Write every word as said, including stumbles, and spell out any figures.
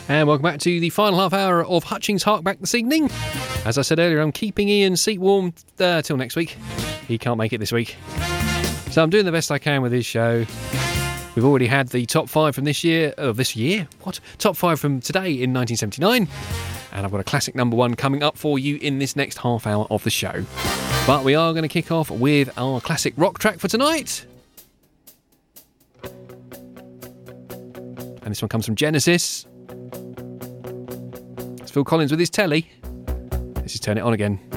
And welcome back to the final half hour of Hutchings Hark Back this evening. As I said earlier, I'm keeping Ian's seat warm uh, till next week. He can't make it this week. So I'm doing the best I can with his show. We've already had the top five from this year. Oh, this year? What? Top five from today in nineteen seventy-nine. And I've got a classic number one coming up for you in this next half hour of the show. But we are going to kick off with our classic rock track for tonight. And this one comes from Genesis. It's Phil Collins with his telly. This is Turn It On Again.